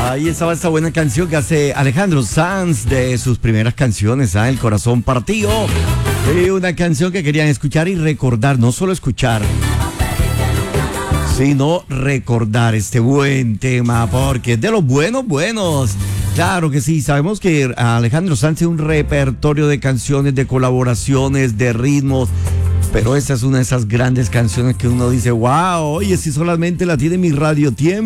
Ahí estaba esta buena canción que hace Alejandro Sanz de sus primeras canciones, El Corazón Partido. Y una canción que querían escuchar y recordar, no solo escuchar, sino recordar este buen tema, porque es de los buenos. Claro que sí, sabemos que Alejandro Sanz tiene un repertorio de canciones, de colaboraciones, de ritmos, pero esta es una de esas grandes canciones que uno dice, wow, oye, si solamente la tiene mi Radio Tiempo.